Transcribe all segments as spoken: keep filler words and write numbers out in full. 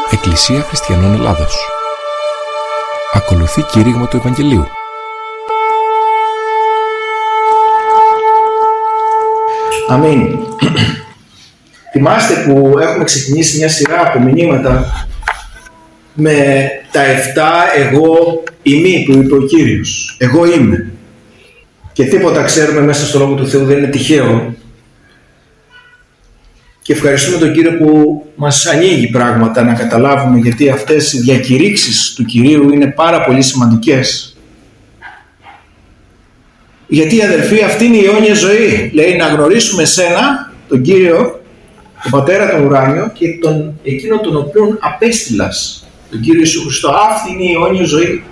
Εκκλησία Χριστιανών Ελλάδος. Ακολουθεί κήρυγμα του Ευαγγελίου. Αμήν. Θυμάστε που έχουμε ξεκινήσει μια σειρά από μηνύματα με τα εφτά εγώ ημί που είπε ο Κύριος. Εγώ είμαι. Και τίποτα ξέρουμε μέσα στο Λόγο του Θεού δεν είναι τυχαίο. Και ευχαριστούμε τον Κύριο που μας ανοίγει πράγματα να καταλάβουμε, γιατί αυτές οι διακηρύξεις του Κυρίου είναι πάρα πολύ σημαντικές. Γιατί, αδελφοί, αυτή είναι η αιώνια ζωή. Λέει να γνωρίσουμε σένα, τον Κύριο, τον Πατέρα τον ουράνιο και τον, εκείνο τον οποίον απέστειλας, τον Κύριο Ιησού Χριστό. Αυτή είναι η αιώνια ζωή.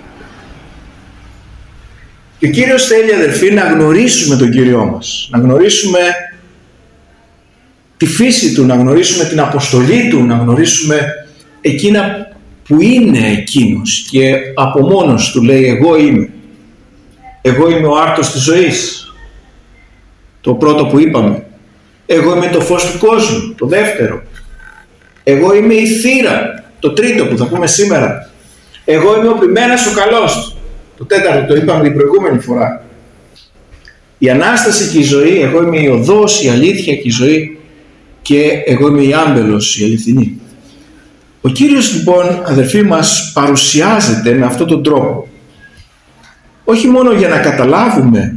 Και ο Κύριος θέλει, αδελφοί, να γνωρίσουμε τον Κύριό μας, να γνωρίσουμε τη φύση Του, να γνωρίσουμε την αποστολή Του, να γνωρίσουμε εκείνα που είναι Εκείνος, και από μόνος Του λέει εγώ είμαι. Εγώ είμαι ο άρτος της ζωής, το πρώτο που είπαμε. Εγώ είμαι το φως του κόσμου, το δεύτερο. Εγώ είμαι η θύρα, το τρίτο που θα πούμε σήμερα. Εγώ είμαι ο ποιμένας ο καλός, το τέταρτο, το είπαμε την προηγούμενη φορά. Η Ανάσταση και η ζωή, εγώ είμαι η οδός, η αλήθεια και η ζωή, και εγώ είμαι η άμπελος, η αληθινή. Ο Κύριος λοιπόν, αδελφοί, μας παρουσιάζεται με αυτόν τον τρόπο, όχι μόνο για να καταλάβουμε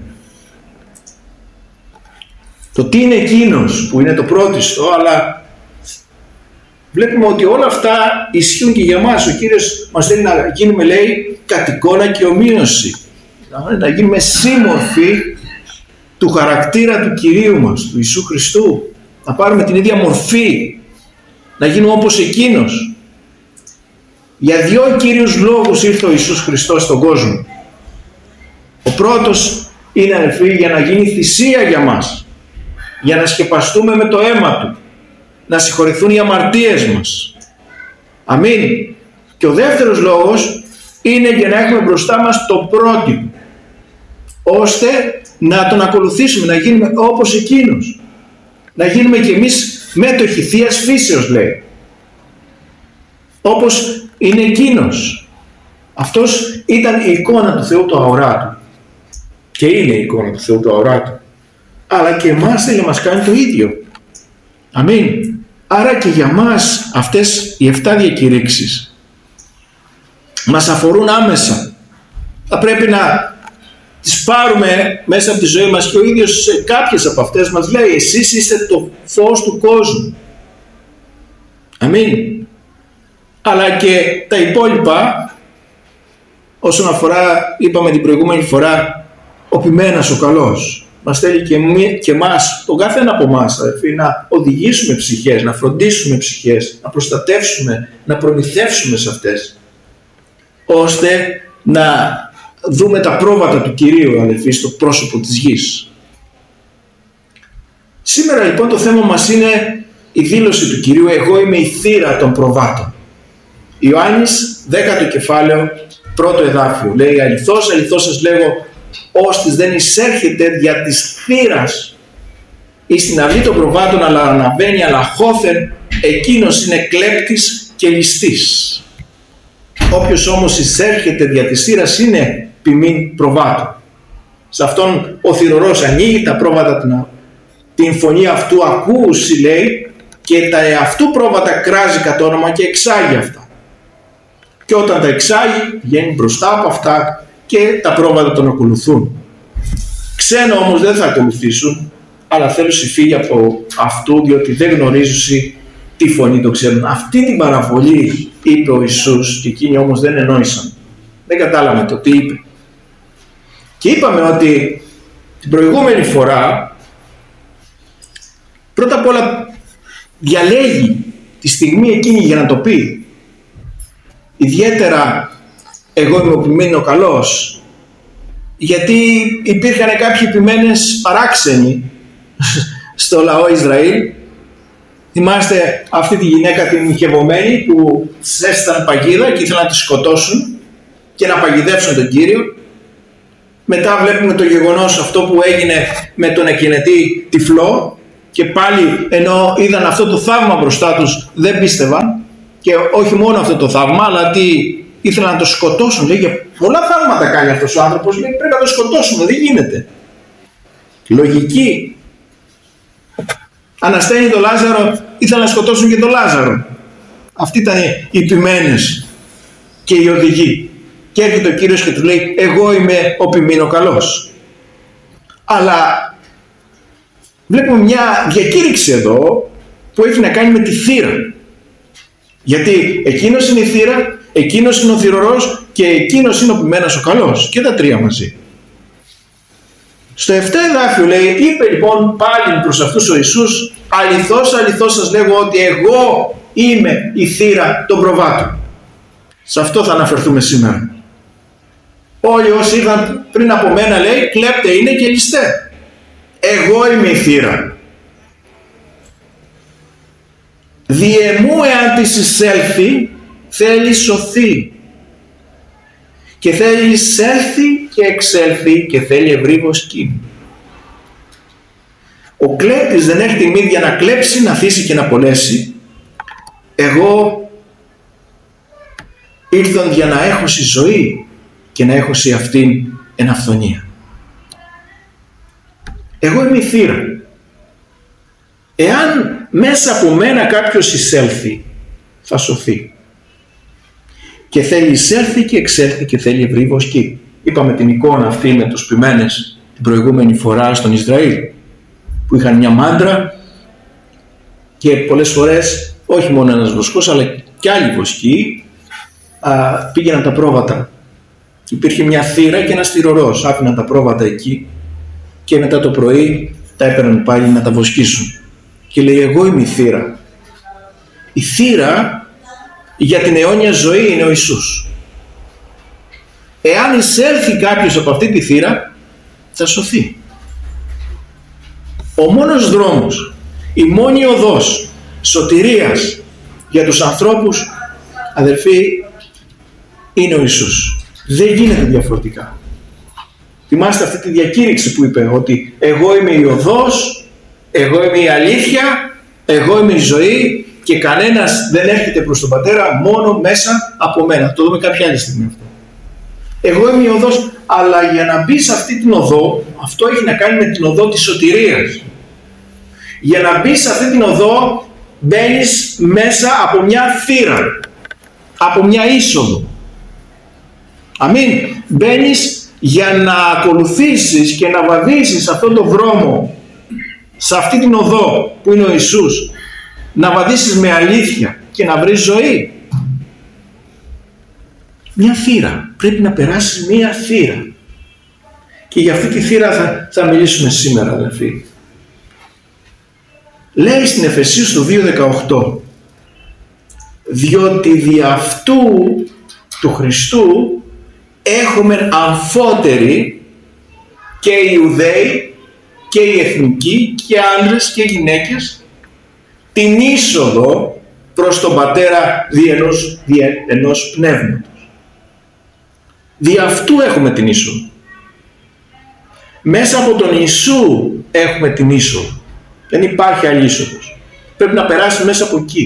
το τι είναι εκείνος που είναι το πρώτιστο, αλλά βλέπουμε ότι όλα αυτά ισχύουν και για μας. Ο Κύριος μας θέλει να γίνουμε, λέει, κατ' εικόνα και ομοίωση, να γίνουμε σύμμορφοι του χαρακτήρα του Κυρίου μας, του Ιησού Χριστού, να πάρουμε την ίδια μορφή, να γίνουμε όπως Εκείνος. Για δύο κύριους λόγους ήρθε ο Ιησούς Χριστός στον κόσμο. Ο πρώτος είναι, αδελφοί, για να γίνει θυσία για μας, για να σκεπαστούμε με το αίμα Του, να συγχωρηθούν οι αμαρτίες μας. Αμήν. Και ο δεύτερος λόγος είναι για να έχουμε μπροστά μας το πρότυπο, ώστε να Τον ακολουθήσουμε, να γίνουμε όπως Εκείνος, να γίνουμε κι εμείς μέτοχοι Θείας φύσεως, λέει, όπως είναι Εκείνος. Αυτός ήταν η εικόνα του Θεού, το αοράτου, και είναι η εικόνα του Θεού, το αοράτου, αλλά και εμάς θέλει να μας κάνει το ίδιο. Αμήν. Άρα και για μας αυτές οι εφτά διακηρύξεις μας αφορούν άμεσα. Θα πρέπει να τις πάρουμε μέσα από τη ζωή μας, και ο ίδιος σε κάποιες από αυτές μας λέει εσείς είστε το φως του κόσμου. Αμήν. Αλλά και τα υπόλοιπα, όσον αφορά, είπαμε την προηγούμενη φορά, ο ποιμένας ο καλός, μας θέλει και, μη, και μας, τον κάθε ένα από εμάς, αδελφοί, να οδηγήσουμε ψυχές, να φροντίσουμε ψυχές, να προστατεύσουμε, να προμηθεύσουμε σε αυτές, ώστε να δούμε τα πρόβατα του Κυρίου, αδελφοί, στο πρόσωπο της γης. Σήμερα λοιπόν το θέμα μας είναι η δήλωση του Κυρίου, εγώ είμαι η θύρα των προβάτων. Ιωάννης, δέκατο κεφάλαιο, πρώτο εδάφιο, λέει αληθώς, αληθώς σας λέγω, ώστις δεν εισέρχεται δια της θύρας εις την αυλή των προβάτων, αλλά αναβαίνει αλαχώθεν, εκείνος είναι κλέπτης και ληστής. Όποιος όμως εισέρχεται δια της θύρας είναι ποιμήν προβάτων. Σε αυτόν ο θυρωρός ανοίγει τα πρόβατα, την φωνή αυτού ακούσει, λέει, και τα εαυτού πρόβατα κράζει κατ' όνομα και εξάγει αυτά. Και όταν τα εξάγει, βγαίνει μπροστά από αυτά και τα πρόβατα τον ακολουθούν. Ξένο όμως δεν θα ακολουθήσουν, αλλά θέλουν φύγει από αυτού, διότι δεν γνωρίζουν τη φωνή των ξένων. Αυτή την παραβολή είπε ο Ιησούς, και εκείνοι όμως δεν εννόησαν. Δεν κατάλαβαν το τι είπε. Και είπαμε ότι την προηγούμενη φορά, πρώτα απ' όλα διαλέγει τη στιγμή εκείνη για να το πει. Ιδιαίτερα εγώ είμαι ο ποιμένος ο καλός, γιατί υπήρχαν κάποιοι ποιμένες παράξενοι στο λαό Ισραήλ. Θυμάστε αυτή τη γυναίκα την μοιχευωμένη που έστησαν παγίδα και ήθελαν να τη σκοτώσουν και να παγιδεύσουν τον Κύριο. Μετά βλέπουμε το γεγονός αυτό που έγινε με τον εκκινετή τυφλό, και πάλι ενώ είδαν αυτό το θαύμα μπροστά τους δεν πίστευαν. Και όχι μόνο αυτό το θαύμα, αλλά τι ήθελαν να το σκοτώσουν. Λέει, για πολλά θαύματα κάνει αυτός ο άνθρωπος, λέει, πρέπει να το σκοτώσουμε, δεν γίνεται. Λογική. Ανασταίνει τον Λάζαρο, ήθελαν να σκοτώσουν και τον Λάζαρο. Αυτοί ήταν οι ποιμένες και οι οδηγοί. Και έρχεται ο Κύριος και του λέει, εγώ είμαι ο ποιμήνο καλός. Αλλά βλέπουμε μια διακήρυξη εδώ που έχει να κάνει με τη θύρα. Γιατί εκείνος είναι η θύρα, εκείνος είναι ο θυρωρός και εκείνος είναι ο ποιμένος ο καλός. Και τα τρία μαζί. Στο επτά εδάφιο λέει, είπε λοιπόν πάλι προς αυτούς ο Ιησούς, αληθώς αληθώς σας λέγω ότι εγώ είμαι η θύρα των προβάτων. Σε αυτό θα αναφερθούμε σήμερα. Όλοι όσοι ήρθαν πριν από μένα, λέει, κλέπτε είναι και ληστέ. Εγώ είμαι η θύρα. Διεμού εάν της εισέλθει, θέλει σωθεί. Και θέλει εισέλθει και εξέλθει και θέλει ευρύβος κύμ. Ο κλέπτης δεν έχει τιμή για να κλέψει, να θύσει και να πονέσει. Εγώ ήρθαν για να έχω στη ζωή και να έχω σε αυτήν εν αυθονία. Εγώ είμαι η θύρα. Εάν μέσα από μένα κάποιος εισέλθει, θα σωθεί. Και θέλει εισέλθει και εξέλθει και θέλει ευρύβος κύμ. Είπαμε την εικόνα αυτή με τους ποιμένες την προηγούμενη φορά στον Ισραήλ, που είχαν μια μάντρα και πολλές φορές όχι μόνο ένας βοσκός αλλά και άλλοι βοσκοί α, πήγαιναν τα πρόβατα. Υπήρχε μια θύρα και ένας θυρωρός, άφηναν τα πρόβατα εκεί και μετά το πρωί τα έπαιρναν πάλι να τα βοσκήσουν. Και λέει, εγώ είμαι η θύρα. Η θύρα για την αιώνια ζωή είναι ο Ιησούς. Εάν εισέλθει κάποιος από αυτή τη θύρα, θα σωθεί. Ο μόνος δρόμος, η μόνη οδός σωτηρίας για τους ανθρώπους, αδελφοί, είναι ο Ιησούς. Δεν γίνεται διαφορετικά. Θυμάστε αυτή τη διακήρυξη που είπε ότι εγώ είμαι η οδός, εγώ είμαι η αλήθεια, εγώ είμαι η ζωή και κανένας δεν έρχεται προς τον Πατέρα μόνο μέσα από μένα. Θα το δούμε κάποια άλλη στιγμή αυτό. Εγώ είμαι η οδός, αλλά για να μπει σε αυτή την οδό, αυτό έχει να κάνει με την οδό της σωτηρίας. Για να μπει σε αυτή την οδό μπαίνεις μέσα από μια θύρα, από μια είσοδο. Αμήν. Μπαίνεις για να ακολουθήσεις και να βαδίσεις αυτόν τον δρόμο, σε αυτή την οδό που είναι ο Ιησούς, να βαδίσεις με αλήθεια και να βρεις ζωή. Μια θύρα. Πρέπει να περάσεις μια θύρα. Και για αυτή τη θύρα θα, θα μιλήσουμε σήμερα, αδελφοί. Λέει στην Εφεσίους το δύο δεκαοκτώ, διότι δι' αυτού του Χριστού έχουμε αμφότεροι και οι Ιουδαίοι και οι εθνικοί και άντρες και γυναίκες την είσοδο προς τον Πατέρα δι' ενός, δι' ενός πνεύματος. Δι' αυτού έχουμε την είσοδο. Μέσα από τον Ιησού έχουμε την είσοδο. Δεν υπάρχει άλλη είσοδος. Πρέπει να περάσει μέσα από εκεί.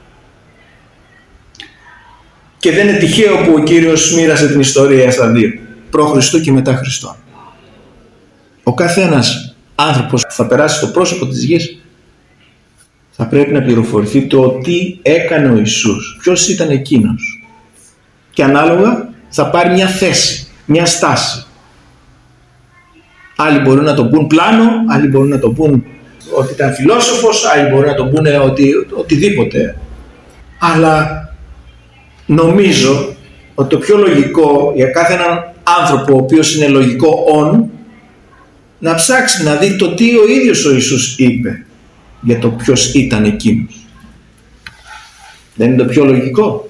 Και δεν είναι τυχαίο που ο Κύριος μοίρασε την ιστορία στα δύο. Προ Χριστού και μετά Χριστό. Ο καθένας άνθρωπος που θα περάσει στο πρόσωπο της γης θα πρέπει να πληροφορηθεί το τι έκανε ο Ιησούς. Ποιος ήταν εκείνος. Και ανάλογα θα πάρει μια θέση, μια στάση. Άλλοι μπορούν να τον πούν πλάνο, άλλοι μπορούν να τον πούν ότι ήταν φιλόσοφος, άλλοι μπορούν να τον πούνε ότι, οτιδήποτε. Αλλά νομίζω ότι το πιο λογικό για κάθε έναν άνθρωπο ο οποίος είναι λογικό όν, να ψάξει να δει το τι ο ίδιος ο Ιησούς είπε για το ποιος ήταν εκείνος. Δεν είναι το πιο λογικό?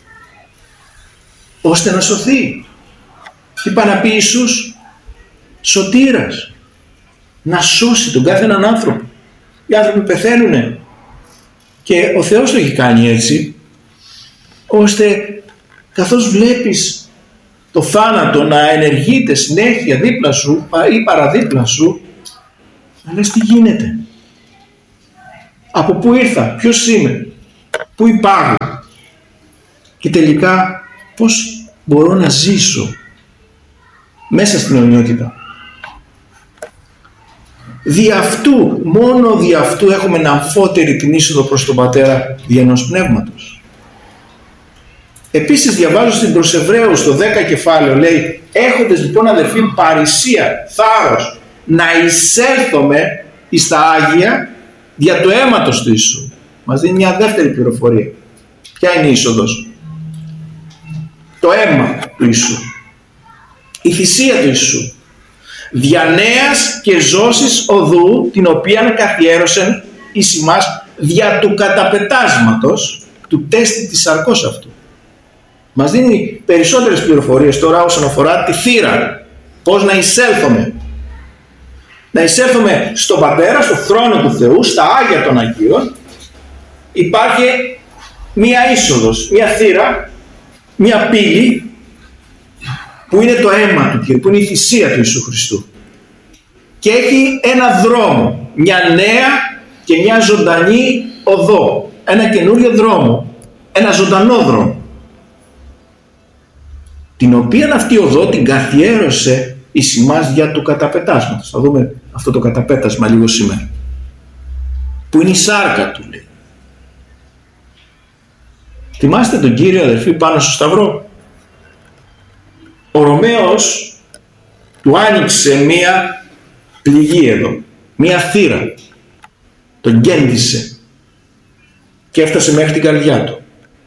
Ώστε να σωθεί. Τι πάει να πει Ιησούς? Σωτήρας. Να σώσει τον κάθε έναν άνθρωπο. Οι άνθρωποι πεθαίνουνε. Και ο Θεός το έχει κάνει έτσι, ώστε καθώς βλέπεις το θάνατο να ενεργείται συνέχεια δίπλα σου ή παραδίπλα σου, να λες τι γίνεται. Από πού ήρθα, ποιος είμαι, πού υπάρχω. Και τελικά πώς μπορώ να ζήσω μέσα στην αιωνιότητα. Δι' αυτού, μόνο δι' αυτού έχουμε να αμφότερη την είσοδο προς τον Πατέρα δι' ενός πνεύματος. Επίσης διαβάζω στην προς Εβραίους στο δέκα κεφάλαιο, λέει, έχοντες λοιπόν αδερφοί παρησία, θάρρος, να εισέλθουμε εις τα Άγια δια του αίματος του Ιησού. Μας δίνει μια δεύτερη πληροφορία. Ποια είναι η είσοδος? Το αίμα του Ιησού, η θυσία του Ιησού, δια νέας και ζώσης οδού, την οποία καθιέρωσεν εις ημάς δια του καταπετάσματος του τέστη της σαρκός αυτού. Μας δίνει περισσότερες πληροφορίες τώρα όσον αφορά τη θύρα, πώς να εισέλθουμε. Να εισέλθουμε στον Πατέρα, στο θρόνο του Θεού, στα Άγια των Αγίων. Υπάρχει μία είσοδος, μία θύρα, μία πύλη που είναι το αίμα του Κύριου, που είναι η θυσία του Ιησού Χριστού. Και έχει ένα δρόμο, μια νέα και μια ζωντανή οδό, ένα καινούριο δρόμο, ένα ζωντανό δρόμο, την οποία αυτή οδό την καθιέρωσε εις ημάς δια του καταπετάσματος. Θα δούμε αυτό το καταπέτασμα λίγο σήμερα, που είναι η σάρκα του, λέει. Θυμάστε τον Κύριο, αδερφοί, πάνω στο Σταυρό? Ο Ρωμαίος του άνοιξε μία πληγή εδώ, μία θύρα, τον κέντησε και έφτασε μέχρι την καρδιά του.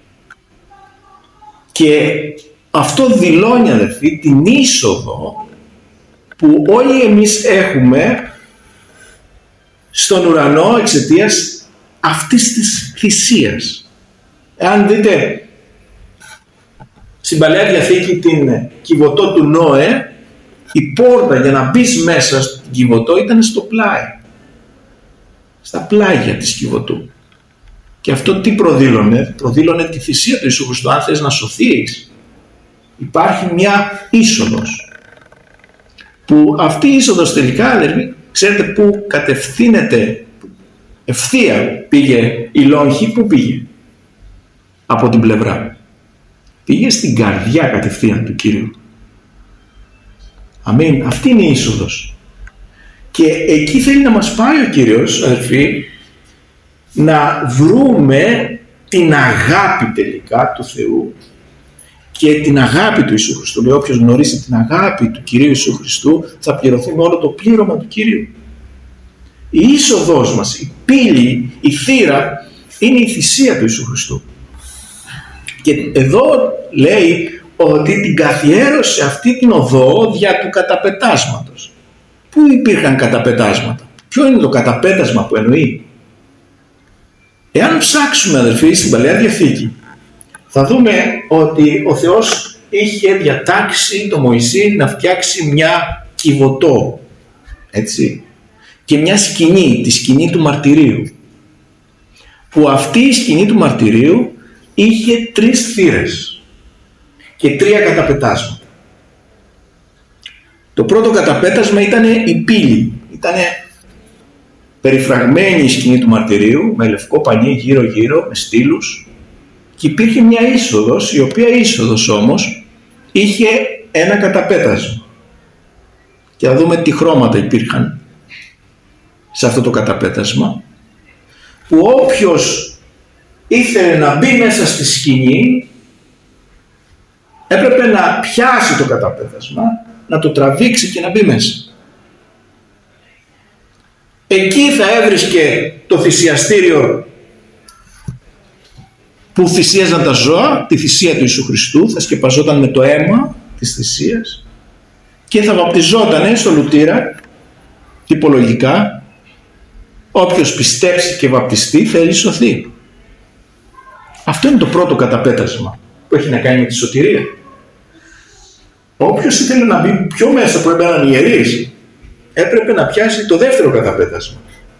Και αυτό δηλώνει, αδερφοί, την είσοδο που όλοι εμείς έχουμε στον ουρανό εξαιτίας αυτής της θυσίας. Εάν δείτε στην Παλαιά Διαθήκη την Κιβωτό του Νόε, η πόρτα για να μπεις μέσα στην Κιβωτό ήταν στο πλάι, στα πλάγια της Κιβωτού. Και αυτό τι προδήλωνε? Προδήλωνε τη θυσία του Ιησού Χριστού. Αν θες να σωθείς, υπάρχει μια είσοδος, που αυτή η είσοδος τελικά, δηλαδή, ξέρετε που κατευθύνεται? Ευθεία πήγε η λόγχη, που πήγε? Από την πλευρά. Πήγε στην καρδιά κατευθείαν του Κύριου. Αμήν. Αυτή είναι η είσοδος. Και εκεί θέλει να μας πάει ο Κύριος, αδερφοί, να βρούμε την αγάπη τελικά του Θεού και την αγάπη του Ιησού Χριστού. Λέει, όποιος γνωρίσει την αγάπη του Κυρίου Ιησού Χριστού θα πληρωθεί με όλο το πλήρωμα του Κυρίου. Η είσοδος μας, η πύλη, η θύρα είναι η θυσία του Ιησού Χριστού. Και εδώ λέει ότι την καθιέρωσε αυτή την οδό δια του καταπετάσματος. Πού υπήρχαν καταπετάσματα? Ποιο είναι το καταπέτασμα που εννοεί? Εάν ψάξουμε, αδερφοί, στην Παλαιά Διαθήκη, θα δούμε ότι ο Θεός είχε διατάξει το Μωυσή να φτιάξει μια Κιβωτό, έτσι, και μια σκηνή, τη σκηνή του μαρτυρίου, που αυτή η σκηνή του μαρτυρίου είχε τρεις θύρες και τρία καταπετάσματα. Το πρώτο καταπέτασμα ήταν η πύλη, ήταν περιφραγμένη η σκηνή του μαρτυρίου με λευκό πανί γύρω γύρω, με στήλους, και υπήρχε μια είσοδος, η οποία είσοδος όμως είχε ένα καταπέτασμα. Και θα δούμε τι χρώματα υπήρχαν σε αυτό το καταπέτασμα, που όποιος ήθελε να μπει μέσα στη σκηνή έπρεπε να πιάσει το καταπέτασμα, να το τραβήξει και να μπει μέσα. Εκεί θα έβρισκε το θυσιαστήριο που θυσίαζαν τα ζώα, τη θυσία του Ιησού Χριστού, θα σκεπαζόταν με το αίμα της θυσίας και θα βαπτιζόταν στο λουτήρα, τυπολογικά. Όποιος πιστέψει και βαπτιστεί θέλει σωθεί. Αυτό είναι το πρώτο καταπέτασμα που έχει να κάνει με τη σωτηρία. Όποιος ήθελε να μπει πιο μέσα που έμπαιναν οι ιερείς, έπρεπε να πιάσει το δεύτερο καταπέτασμα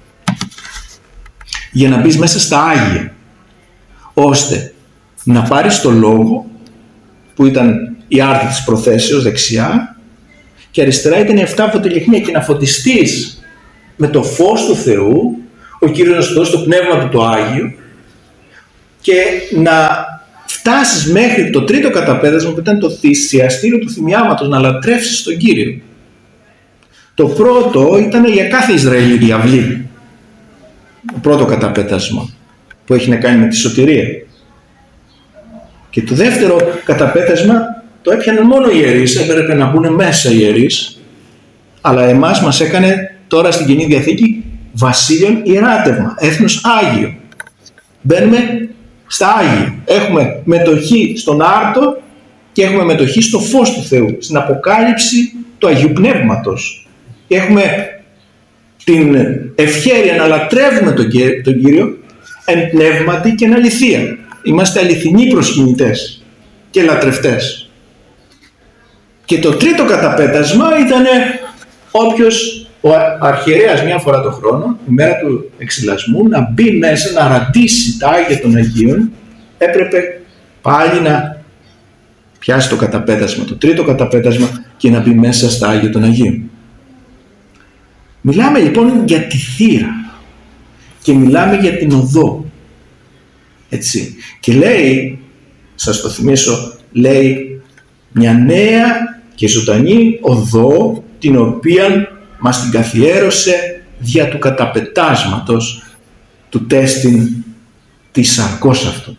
για να μπεις μέσα στα Άγια, ώστε να πάρεις το λόγο που ήταν η άρτη της προθέσεως δεξιά και αριστερά ήταν οι εφτά φωτιλιχνία, και να φωτιστείς με το φως του Θεού, ο Κύριος να σου δώσει το πνεύμα του το Άγιο, και να φτάσεις μέχρι το τρίτο καταπέτασμα που ήταν το θυσιαστήριο του θυμιάματος, να λατρεύσεις τον Κύριο. Το πρώτο ήταν για κάθε Ισραηλίτη αυλή. Το πρώτο καταπέτασμα που έχει να κάνει με τη σωτηρία. Και το δεύτερο καταπέτασμα το έπιαναν μόνο οι ιερείς, έπρεπε να μπουν μέσα οι ιερείς, αλλά εμάς μας έκανε τώρα στην Καινή Διαθήκη βασίλειον ιεράτευμα, έθνος Άγιο. Μπαίνουμε στα Άγια, έχουμε μετοχή στον άρτο και έχουμε μετοχή στο φως του Θεού, στην αποκάλυψη του Αγίου Πνεύματος. Και έχουμε την ευχέρεια να λατρεύουμε τον Κύριο εν πνεύματι και εν αληθεία. Είμαστε αληθινοί προσκυνητές και λατρευτές. Και το τρίτο καταπέτασμα ήταν όποιος ο αρχιερέας μια φορά το χρόνο, η μέρα του εξυλασμού, να μπει μέσα, να ρατήσει τα Άγια των Αγίων, έπρεπε πάλι να πιάσει το καταπέτασμα, το τρίτο καταπέτασμα και να μπει μέσα στα Άγια των Αγίων. Μιλάμε λοιπόν για τη θύρα και μιλάμε για την οδό. Έτσι. Και λέει, σας το θυμίσω, λέει μια νέα και ζωντανή οδό, την οποία μας την καθιέρωσε δια του καταπετάσματος του τέστην της σαρκός αυτού.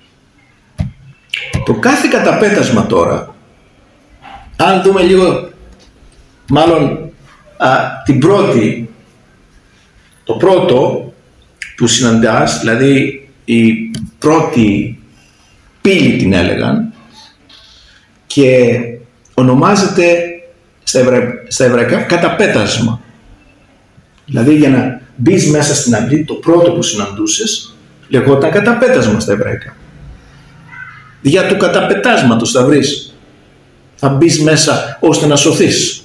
Το κάθε καταπέτασμα τώρα, αν δούμε λίγο, μάλλον α, την πρώτη, το πρώτο που συναντάς, δηλαδή η πρώτη πύλη την έλεγαν, και ονομάζεται στα, εβρα... στα εβραϊκά καταπέτασμα. Δηλαδή για να μπεις μέσα στην αυλή, το πρώτο που συναντούσες λεγόταν καταπέτασμα στα εβραϊκά. Για του καταπετάσματος θα βρεις, θα μπεις μέσα ώστε να σωθείς.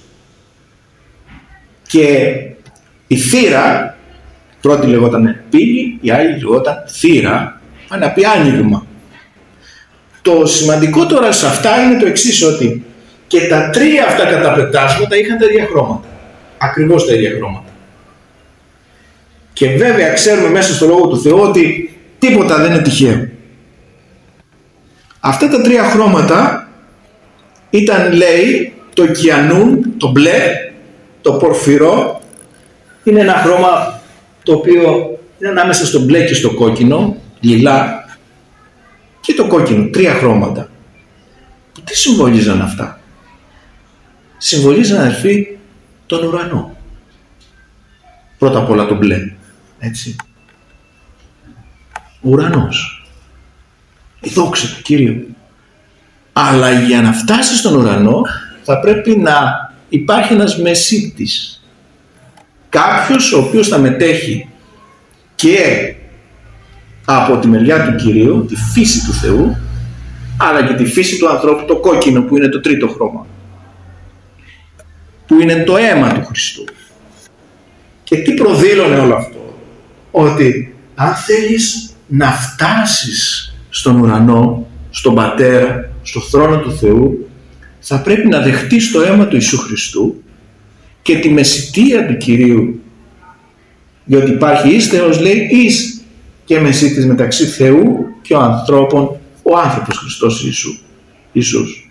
Και η θύρα, πρώτη λεγόταν πύλη, η άλλη λεγόταν θύρα, να πει άνοιγμα. Το σημαντικό τώρα σε αυτά είναι το εξής, ότι και τα τρία αυτά καταπετάσματα είχαν τα ίδια χρώματα. Ακριβώς τα ίδια χρώματα. Και βέβαια ξέρουμε μέσα στο Λόγο του Θεού ότι τίποτα δεν είναι τυχαίο. Αυτά τα τρία χρώματα ήταν, λέει, το κιανούν, το μπλε, το πορφυρό. Είναι ένα χρώμα το οποίο είναι ανάμεσα στο μπλε και στο κόκκινο, λιλά, και το κόκκινο, τρία χρώματα. Τι συμβολίζαν αυτά? Συμβολίζαν, αδερφοί, τον ουρανό. Πρώτα απ' όλα το μπλε, έτσι. Ουρανός. Η δόξα του Κυρίου. Αλλά για να φτάσει στον ουρανό θα πρέπει να υπάρχει ένας μεσίτης. Κάποιος ο οποίος θα μετέχει και από τη μεριά του Κυρίου, τη φύση του Θεού, αλλά και τη φύση του ανθρώπου, το κόκκινο που είναι το τρίτο χρώμα, που είναι το αίμα του Χριστού. Και τι προδήλωνε όλο αυτό? Ότι αν θέλεις να φτάσεις στον ουρανό, στον Πατέρα, στο θρόνο του Θεού, θα πρέπει να δεχτείς το αίμα του Ιησού Χριστού και τη μεσιτεία του Κυρίου, διότι υπάρχει εις Θεός, λέει, εις και μεσίτης μεταξύ Θεού και ο ανθρώπων, ο άνθρωπος Χριστός Ιησού, Ιησούς.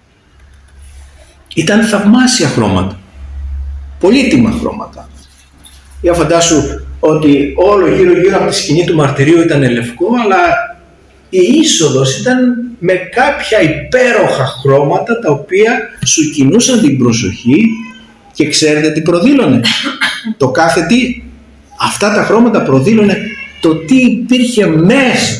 Ήταν θαυμάσια χρώματα, πολύτιμα χρώματα. Για φαντάσου ότι όλο γύρω γύρω από τη σκηνή του μαρτυρίου ήταν λευκό, αλλά η είσοδος ήταν με κάποια υπέροχα χρώματα τα οποία σου κινούσαν την προσοχή. Και ξέρετε τι προδήλωνε? Το κάθε τι. Αυτά τα χρώματα προδήλωνε το τι υπήρχε μέσα.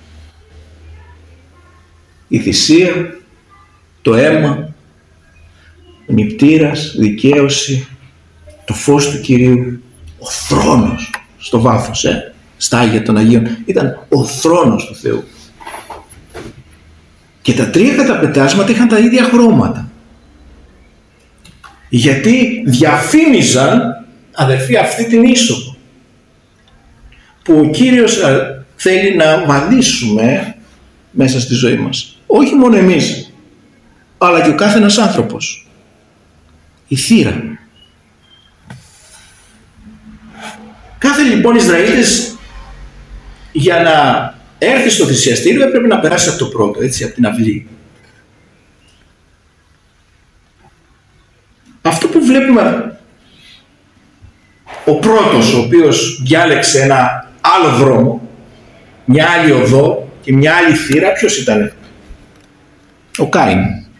Η θυσία, το αίμα, ο νηπτήρας, δικαίωση, το φως του Κυρίου, ο θρόνος στο βάθος, ε, στα Άγια των Αγίων. Ήταν ο θρόνος του Θεού. Και τα τρία καταπετάσματα είχαν τα ίδια χρώματα. Γιατί διαφήμιζαν, αδερφοί, αυτή την είσοδο που ο Κύριος θέλει να βαδίσουμε μέσα στη ζωή μας. Όχι μόνο εμείς, αλλά και ο κάθε ένας άνθρωπος. Η θύρα. Κάθε λοιπόν Ισραήλιτες, για να έρθει στο θυσιαστήριο έπρεπε να περάσει από το πρώτο, έτσι, από την αυλή. Αυτό που βλέπουμε, ο πρώτος ο οποίος διάλεξε ένα άλλο δρόμο, μια άλλη οδό και μια άλλη θύρα, ποιος ήτανε? Ο Κάιν.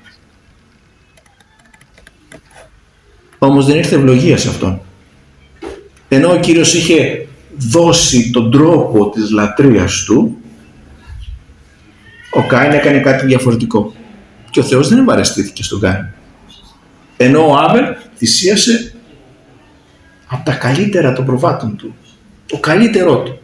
Όμως δεν ήρθε ευλογία σε αυτόν. Ενώ ο Κύριος είχε δώσει τον τρόπο της λατρείας του, ο Κάιν έκανε κάτι διαφορετικό. Και ο Θεός δεν εμπαρεστήθηκε στον Κάιν. Ενώ ο Άβελ θυσίασε από τα καλύτερα των προβάτων του. Το καλύτερό του.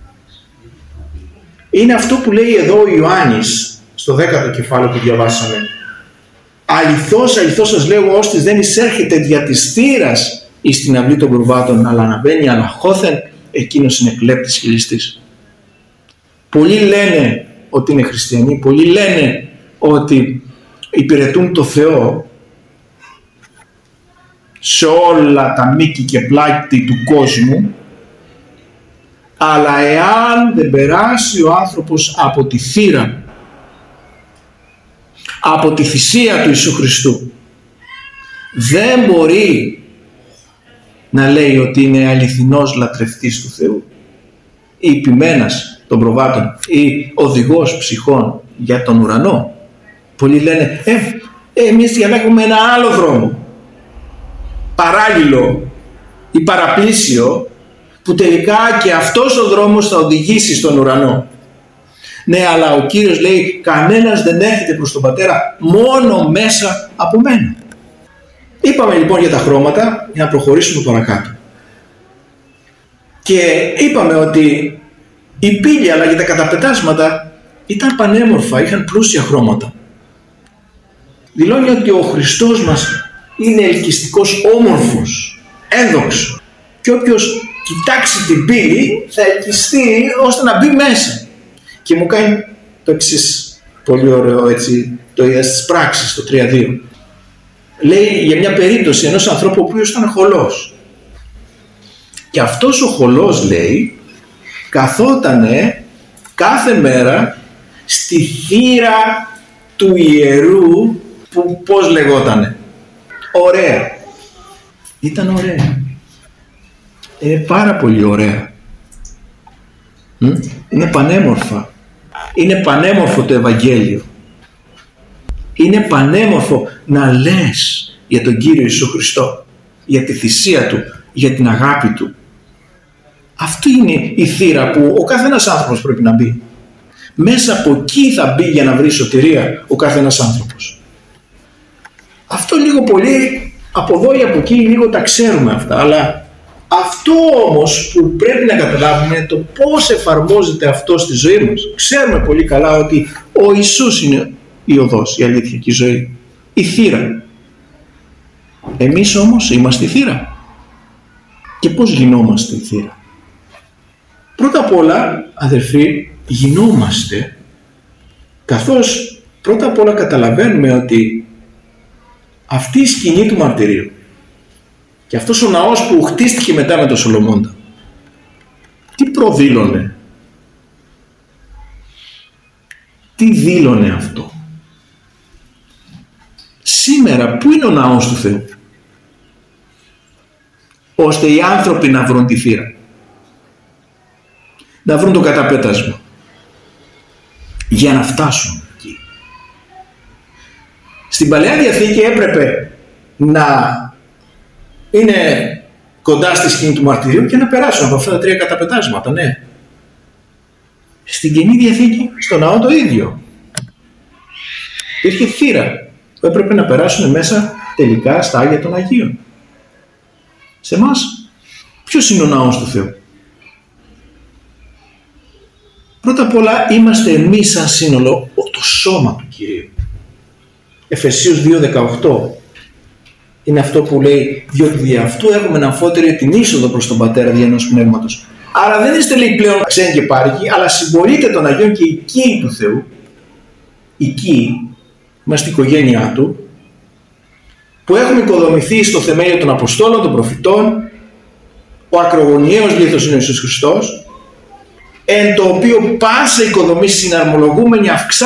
Είναι αυτό που λέει εδώ ο Ιωάννης στο δέκατο κεφάλαιο που διαβάσαμε. Αληθώς, αληθώς σας λέγω, ώστις δεν εισέρχεται δια της θύρας εις την αυλή των προβάτων, αλλά αναβαίνει αλαχώθεν, εκείνος είναι κλέπτης και ληστής. Πολλοί λένε ότι είναι χριστιανοί, πολλοί λένε ότι υπηρετούν το Θεό σε όλα τα μήκη και πλάτη του κόσμου, αλλά εάν δεν περάσει ο άνθρωπος από τη θύρα, από τη θυσία του Ιησού Χριστού, δεν μπορεί να λέει ότι είναι αληθινός λατρευτής του Θεού ή ποιμένας των προβάτων ή οδηγός ψυχών για τον ουρανό. Πολλοί λένε ε, εμείς διαλέγουμε ένα άλλο δρόμο, παράλληλο ή παραπλήσιο, που τελικά και αυτός ο δρόμος θα οδηγήσει στον ουρανό. Ναι, αλλά ο Κύριος λέει κανένας δεν έρχεται προς τον Πατέρα μόνο μέσα από μένα. Είπαμε λοιπόν για τα χρώματα για να προχωρήσουμε παρακάτω. Και είπαμε ότι η πύλη αλλά και τα καταπετάσματα ήταν πανέμορφα, είχαν πλούσια χρώματα. Δηλώνει ότι ο Χριστός μας είναι ελκυστικός, όμορφος, έδοξο. Και όποιος κοιτάξει την πύλη θα ελκυστεί ώστε να μπει μέσα. Και μου κάνει το εξής πολύ ωραίο, έτσι, το είδα στις πράξεις, το τρία δύο. Λέει για μια περίπτωση ενός ανθρώπου ο οποίος ήταν χολός. Και αυτός ο χολός, λέει, καθότανε κάθε μέρα στη θύρα του ιερού που πώς λεγότανε. Ωραία. Ήταν ωραία. Είναι πάρα πολύ ωραία. Είναι πανέμορφα. Είναι πανέμορφο το Ευαγγέλιο. Είναι πανέμορφο να λες για τον Κύριο Ιησού Χριστό, για τη θυσία Του, για την αγάπη Του. Αυτή είναι η θύρα που ο καθένας άνθρωπος πρέπει να μπει. Μέσα από εκεί θα μπει για να βρει σωτηρία ο καθένας άνθρωπος. Αυτό λίγο πολύ από εδώ ή από εκεί λίγο τα ξέρουμε αυτά, αλλά αυτό όμως που πρέπει να καταλάβουμε είναι το πώς εφαρμόζεται αυτό στη ζωή μας. Ξέρουμε πολύ καλά ότι ο Ιησούς είναι η οδός, η αλήθεια και η ζωή, η θύρα. Εμείς όμως είμαστε η θύρα. Και πώς γινόμαστε η θύρα? Πρώτα απ' όλα, αδερφοί, γινόμαστε καθώς πρώτα απ' όλα καταλαβαίνουμε ότι αυτή η σκηνή του μαρτυρίου και αυτός ο ναός που χτίστηκε μετά με τον Σολομώντα, τι προδήλωνε? Τι δήλωνε αυτό? Σήμερα πού είναι ο ναός του Θεού? Ώστε οι άνθρωποι να βρουν τη θύρα, να βρουν το καταπέτασμα για να φτάσουν εκεί. Στην Παλαιά Διαθήκη έπρεπε να είναι κοντά στη σκηνή του μαρτυρίου και να περάσουν από αυτά τα τρία καταπετάσματα, ναι. Στην Καινή Διαθήκη, στο ναό το ίδιο. Υπήρχε θύρα που έπρεπε να περάσουν μέσα τελικά στα Άγια των Αγίων. Σε εμάς, ποιος είναι ο ναός του Θεού? Πρώτα απ' όλα είμαστε εμείς σαν σύνολο το σώμα του Κυρίου. Εφεσίους δύο δεκαοκτώ είναι αυτό που λέει, διότι δι' αυτού έχουμε να αμφότερη την είσοδο προς τον Πατέρα δια ενός πνεύματος. Άρα δεν είστε, λέει, πλέον ξένοι και πάρικοι, αλλά συμπορείτε των Αγίων και οικοί του Θεού. Οικοί, είμαστε η οικογένειά Του, που έχουμε οικοδομηθεί στο θεμέλιο των Αποστόλων, των Προφητών. Ο ακρογωνιαίος λίθος είναι ο Ιησούς Χριστός. εν το οποίο πάσα οικοδομή συναρμολογούμενη αυξάνει